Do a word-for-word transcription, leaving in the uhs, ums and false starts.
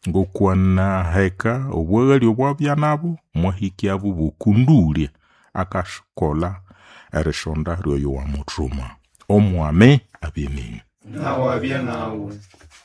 ngokwana heka obwali obwabya nabo mwahiki abo bukundulia akashkola erishonda ryoyo wa mutruma omwame abini nawe abye nawe.